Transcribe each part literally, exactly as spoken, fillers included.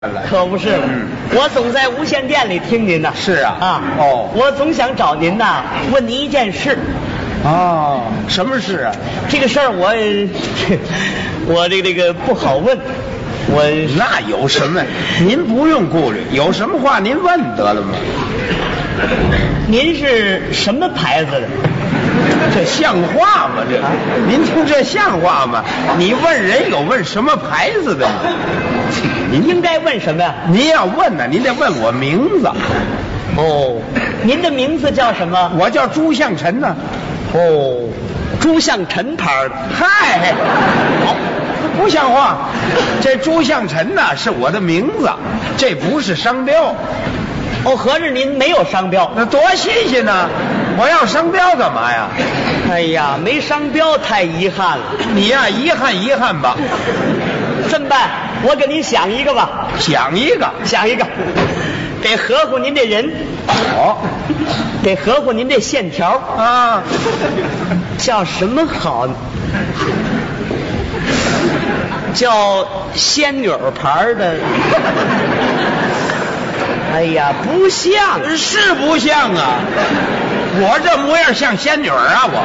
可不是，嗯，我总在无线电里听您呢。 是啊， 啊， 哦， 我总想找您呐，问您一件事。 哦，什么事啊？ 这个事儿我，我这个这个不好问。我那有什么？您不用顾虑，有什么话您问得了吗？ 您是什么牌子的？ 这像话吗？这，您听这像话吗？你问人有问什么牌子的吗？ 您应该问什么呀？ 您要问呢，您得问我名字。 哦，您的名字叫什么？ 我叫朱向臣呢。 哦，朱向臣牌的。 嗨，好，不像话。这朱向臣呢是我的名字，这不是商标。 哦，合着您没有商标？ 那多新鲜呢！我要商标干嘛呀？ 哎呀，没商标太遗憾了。 你呀，遗憾遗憾吧。 这么办，我给您想一个吧。 想一个， 想一个，得合乎您这人。 哦， 得合乎您这线条啊。 叫什么好呢？叫仙女牌的。哎呀，不像， 是不像啊！我这模样像仙女啊！我，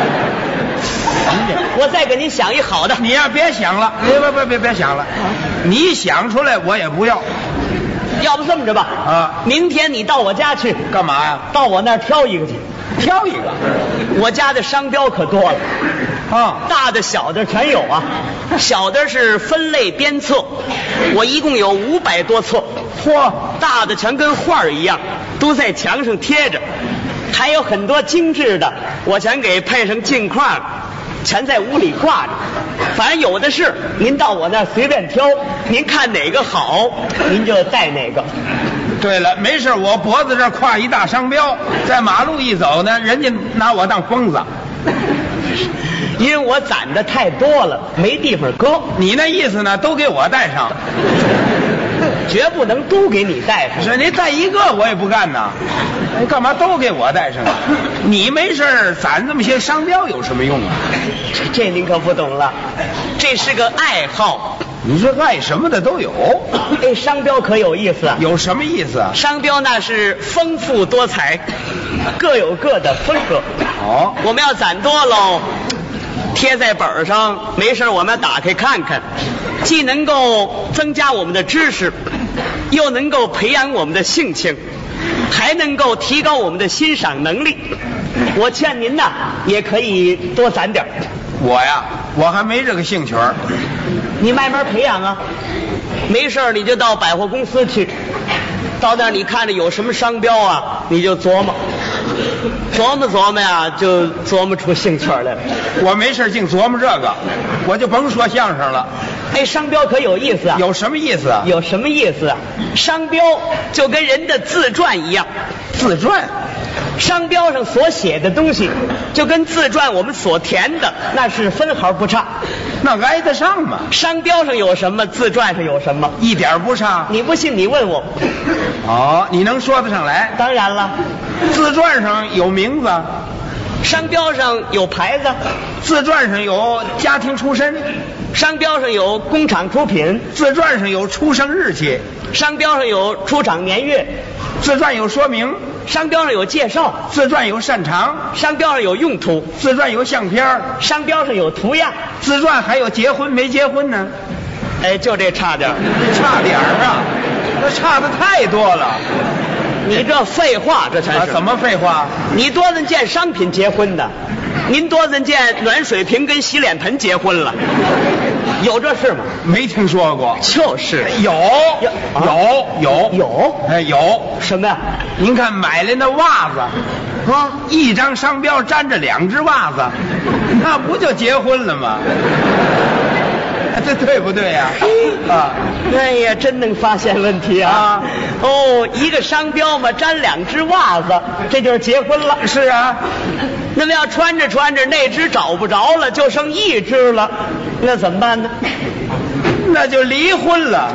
我再给您想一好的。 你呀，别想了，别别别别别想了，你想出来我也不要。 要不这么着吧， 啊， 明天你到我家去。 干嘛呀？ 到我那儿挑一个去。 挑一个？ 我家的商标可多了。 啊， 大的小的全有啊。小的是分类编册，我一共有五百多册。 嚯， 大的全跟画儿一样，都在墙上贴着，还有很多精致的，我全给配上镜框，全在屋里挂着。反正有的是，您到我那儿随便挑，您看哪个好，您就带哪个。 对了，没事，我脖子这挎一大商标，在马路一走呢，人家拿我当疯子。 因为我攒的太多了，没地方搁。 你那意思呢？都给我带上。 绝不能都给你带上。 是，你带一个我也不干呐。哎，干嘛都给我带上啊？你没事攒这么些商标有什么用啊？ 这这您可不懂了，这是个爱好。 你说爱什么的都有。 哎，商标可有意思啊。 有什么意思啊？ 商标那是丰富多彩，各有各的风格。 哦， 我们要攒多喽，贴在本上，没事我们要打开看看，既能够增加我们的知识，又能够培养我们的性情，还能够提高我们的欣赏能力。我劝您呐，也可以多攒点。 我呀，我还没这个兴趣儿。 你慢慢培养啊，没事你就到百货公司去，到那儿你看着有什么商标啊，你就琢磨琢磨琢磨呀，就琢磨出兴趣来了。 我没事净琢磨这个，我就甭说相声了。 哎，商标可有意思啊！ 有什么意思啊？ 有什么意思啊？商标就跟人的自传一样。 自传？ 商标上所写的东西，就跟自传我们所填的那是分毫不差。 那挨得上吗？ 商标上有什么，自传上有什么， 一点不差。 你不信你问我。 哦，你能说得上来？ 当然了。 自传上有名字， 商标上有牌子， 自传上有家庭出身， 商标上有工厂出品， 自传上有出生日期， 商标上有出厂年月， 自传有说明， 商标上有介绍， 自传有擅长， 商标上有用途， 自传有相片， 商标上有图样， 自传还有结婚没结婚呢。 哎，就这差点， 差点啊，那差的太多了。 你这废话，这才是、 啊、怎么废话？ 你多人见商品结婚的，您多人见暖水瓶跟洗脸盆结婚了，有这事吗？ 没听说过。 就是有有、啊、有有有哎有什么呀？ 您看买来那袜子啊，一张商标粘着两只袜子，那不就结婚了吗？这对不对呀？啊, 啊， 哎呀，真能发现问题啊！啊哦，一个商标嘛，粘两只袜子，这就是结婚了。 是啊， 那么要穿着穿着那只找不着了，就剩一只了，那怎么办呢？ 那就离婚了。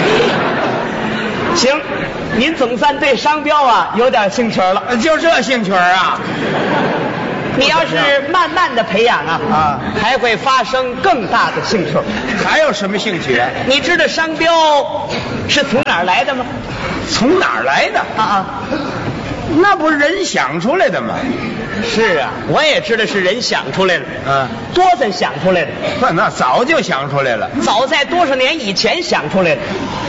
行，您总算对商标啊有点兴趣了。 就这兴趣啊？ 你要是慢慢的培养啊， 啊， 还会发生更大的兴趣。 还有什么兴趣啊？ 你知道商标是从哪儿来的吗？ 从哪儿来的？ 啊啊， 那不是人想出来的吗？ 是啊，我也知道是人想出来的。 嗯， 多森想出来的。 那那早就想出来了， 早在多少年以前想出来的。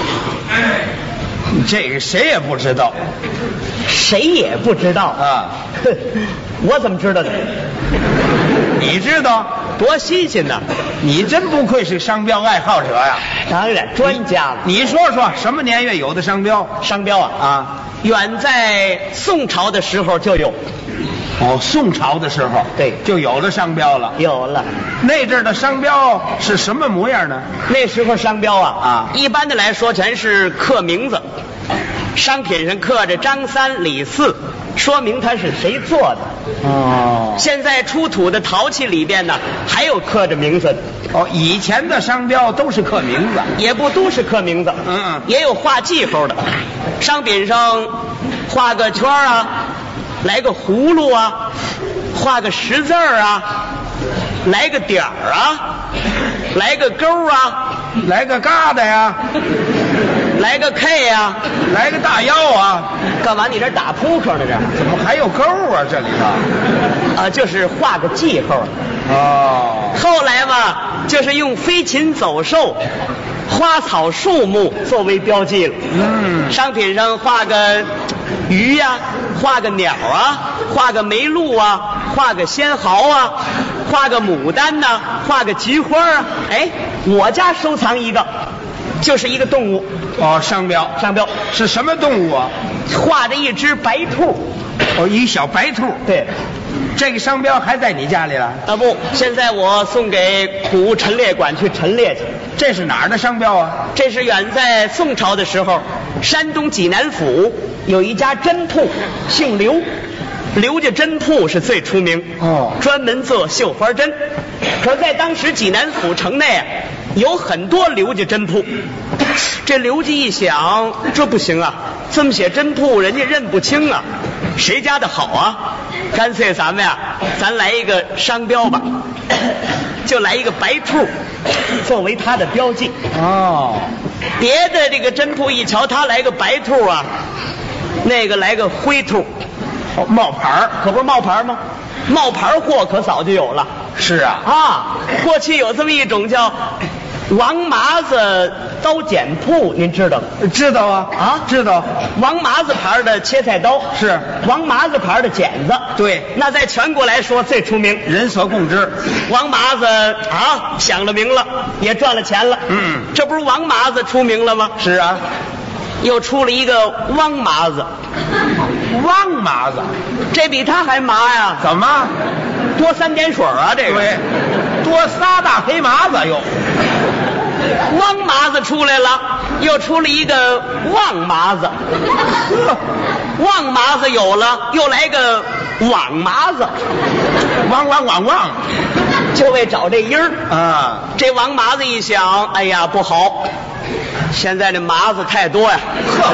这个谁也不知道， 谁也不知道啊。 我怎么知道的？ 你知道？ 多新鲜呐！ 你真不愧是商标爱好者呀！ 当然，专家了。 你说说，什么年月有的商标？ 商标啊啊， 远在宋朝的时候就有。 哦，宋朝的时候， 对， 就有了商标了。 有了。 那阵儿的商标是什么模样呢？ 那时候商标啊啊， 一般的来说全是刻名字，商品上刻着张三李四，说明它是谁做的。 哦， 现在出土的陶器里边呢，还有刻着名字的。 哦，以前的商标都是刻名字， 也不都是刻名字， 嗯嗯， 也有画记号的，商品上画个圈啊，来个葫芦啊，画个十字啊，来个点儿啊，来个勾啊， 来个疙瘩呀， 来个 K 啊， 来个大腰啊。 干嘛？你这打扑克呢？这怎么还有勾啊？这里头啊，就是画个记号。 哦， 后来嘛，就是用飞禽走兽、花草树木作为标记了。 嗯， 商品上画个鱼呀、啊，画个鸟啊，画个梅鹿啊，画个仙毫啊，画个牡丹呐、啊，画个菊花啊。哎，我家收藏一个，就是一个动物。 哦，商标， 商标是什么动物啊？ 画着一只白兔。 哦，一小白兔。 对， 这个商标还在你家里了？ 啊不，现在我送给古物陈列馆去陈列去。 这是哪儿的商标啊？ 这是远在宋朝的时候，山东济南府有一家针铺，姓刘，刘家针铺是最出名哦， 专门做绣花针。可是在当时济南府城内啊，有很多刘家针铺。这刘家一想，这不行啊，这么写针铺，人家认不清啊，谁家的好啊？干脆咱们呀，咱来一个商标吧，就来一个白兔作为它的标记。 哦， 别的这个针铺一瞧，他来个白兔啊，那个来个灰兔， 哦，冒牌儿， 可不是冒牌吗？冒牌货可早就有了。 是啊， 啊，过去有这么一种叫王麻子刀剪铺，您知道吗？ 知道啊， 啊， 知道。 王麻子牌的切菜刀是王麻子牌的剪子， 对， 那在全国来说最出名， 人所共知。 王麻子啊，响了名了，也赚了钱了。 嗯， 这不是王麻子出名了吗？ 是啊， 又出了一个汪麻子。 汪麻子， 这比他还麻呀？ 怎么？ 多三点水啊，这个。 对，多仨大黑麻子又。 汪麻子出来了，又出了一个旺麻子。旺麻子有了，又来个网麻子。 汪汪汪汪， 就为找这音儿啊。 这王麻子一想，哎呀不好，现在这麻子太多呀，呵，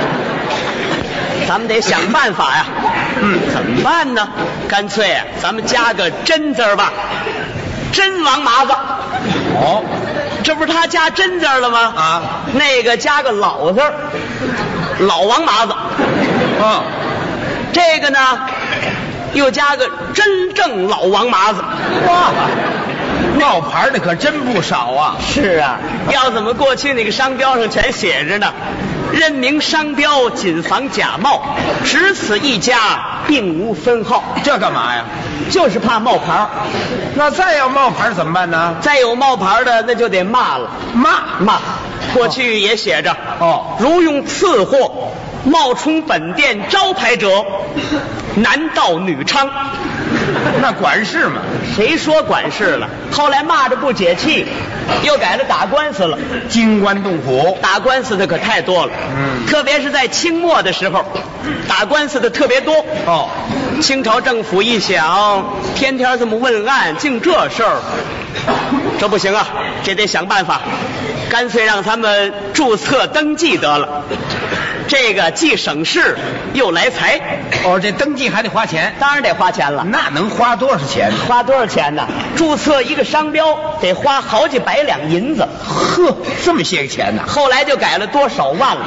咱们得想办法呀。嗯，怎么办呢？干脆啊，咱们加个真字儿吧，真王麻子。 哦， 这不是他加真字了吗？ 啊， 那个加个老字儿，老王麻子。 嗯， 这个呢，又加个真正老王麻子。 哇，冒牌的可真不少啊。 是啊，要怎么过去那个商标上全写着呢？任明商标，谨防假冒，只此一家，并无分号。 这干嘛呀？ 就是怕冒牌。 那再要冒牌怎么办呢？ 再有冒牌的，那就得骂了。 骂骂，过去也写着哦， 如用次货冒充本店招牌者，男盗女娼。 那管事嘛？ 谁说管事了？后来骂着不解气，又改了打官司了。 京官洞府打官司的可太多了， 嗯， 特别是在清末的时候，打官司的特别多。 哦， 清朝政府一想，天天这么问案，净这事儿，这不行啊，这得想办法，干脆让他们注册登记得了。 这个既省事又来财。 哦，这登记还得花钱？ 当然得花钱了。 那能花多少钱？ 花多少钱呢？注册一个商标得花好几百两银子。 呵，这么些个钱呢？ 后来就改了多少万了。